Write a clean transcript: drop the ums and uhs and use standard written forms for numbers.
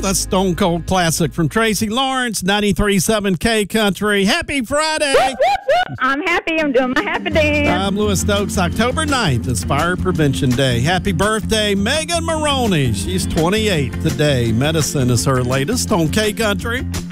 That's Stone Cold Classic from Tracy Lawrence, 93.7 K Country. Happy Friday. I'm happy. I'm doing my happy dance. I'm Lewis Stokes. October 9th is Fire Prevention Day. Happy birthday, Megan Maroney. She's 28 today. Medicine is her latest on K Country.